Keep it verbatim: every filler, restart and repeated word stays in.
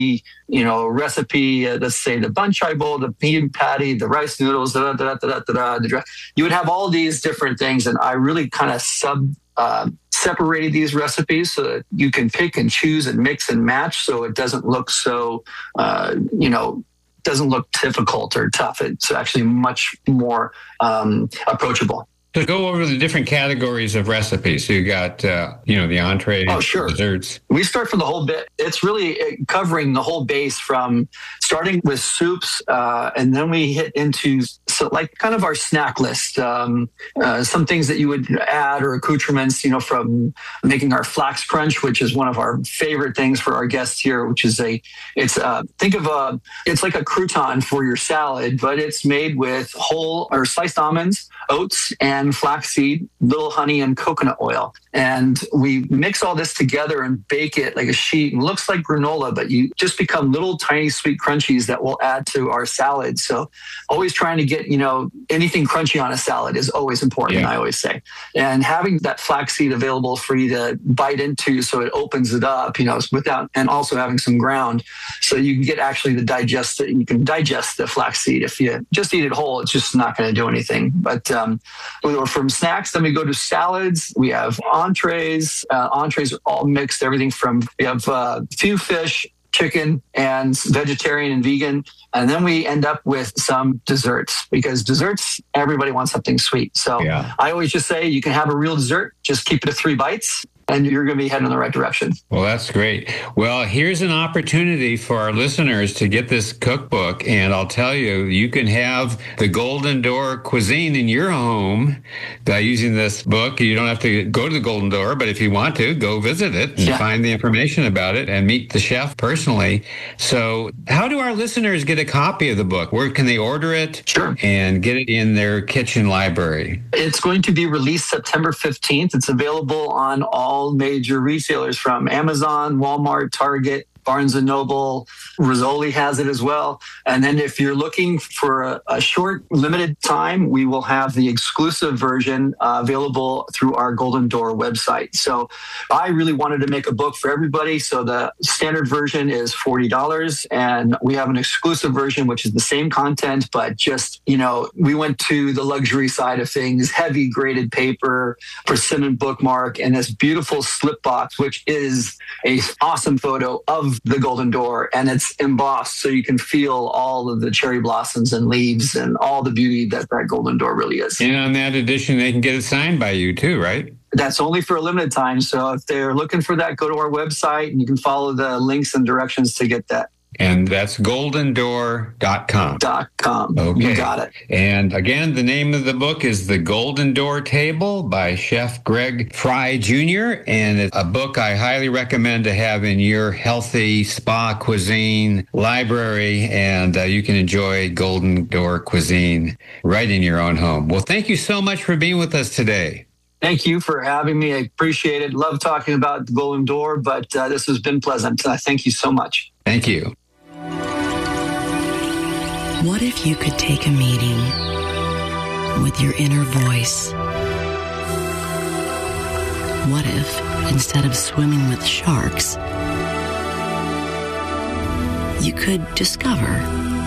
you know, recipe, uh, let's say the bun chai bowl, the bean patty, the rice noodles, da, da, da, da, da, da, da, you would have all these different things. And I really kind of sub uh, separated these recipes so that you can pick and choose and mix and match, so it doesn't look so, uh, you know, doesn't look difficult or tough. It's actually much more um, approachable. To go over the different categories of recipes. So you got, uh, you know, the entrees, oh, sure. desserts. We start from the whole bit. It's really covering the whole base from starting with soups, uh, and then we hit into so like kind of our snack list. Um, uh, some things that you would add or accoutrements, you know, from making our flax crunch, which is one of our favorite things for our guests here, which is a, it's uh, think of a, it's like a crouton for your salad, but it's made with whole or sliced almonds, oats, and and flaxseed, little honey, and coconut oil. And we mix all this together and bake it like a sheet. And it looks like granola, but you just become little tiny sweet crunchies that we'll add to our salad. So always trying to get, you know, anything crunchy on a salad is always important, yeah. I always say. And having that flaxseed available for you to bite into so it opens it up, you know, without, and also having some ground so you can get actually the digest, you can digest the flaxseed. If you just eat it whole, it's just not going to do anything. But um, from snacks, then we go to salads. We have entrees. Uh, entrees are all mixed. Everything from, we have uh, few fish, chicken, and vegetarian and vegan. And then we end up with some desserts, because desserts, everybody wants something sweet. So yeah. I always just say you can have a real dessert, just keep it to three bites, and you're going to be heading in the right direction. Well, that's great. Well, here's an opportunity for our listeners to get this cookbook. And I'll tell you, you can have the Golden Door cuisine in your home by using this book. You don't have to go to the Golden Door, but if you want to, go visit it and yeah. find the information about it and meet the chef personally. So how do our listeners get a copy of the book? Where can they order it? Sure. And get it in their kitchen library? It's going to be released September fifteenth. It's available on all major retailers from Amazon, Walmart, Target, Barnes and Noble. Rizzoli has it as well. And then if you're looking for a, a short, limited time, we will have the exclusive version uh, available through our Golden Door website. So I really wanted to make a book for everybody. So the standard version is forty dollars, and we have an exclusive version, which is the same content, but just, you know, we went to the luxury side of things, heavy graded paper, persimmon bookmark, and this beautiful slip box, which is a awesome photo of the Golden Door, and it's embossed so you can feel all of the cherry blossoms and leaves and all the beauty that that Golden Door really is. And on that edition, they can get it signed by you too, right? That's only for a limited time. So if they're looking for that, go to our website and you can follow the links and directions to get that. And that's golden door dot com. Dot com. Okay. You got it. And again, the name of the book is The Golden Door Table by Chef Greg Fry Junior And it's a book I highly recommend to have in your healthy spa cuisine library. And uh, you can enjoy Golden Door cuisine right in your own home. Well, thank you so much for being with us today. Thank you for having me. I appreciate it. Love talking about the Golden Door, but uh, this has been pleasant. Uh, thank you so much. Thank you. What if you could take a meeting with your inner voice? What if, instead of swimming with sharks, you could discover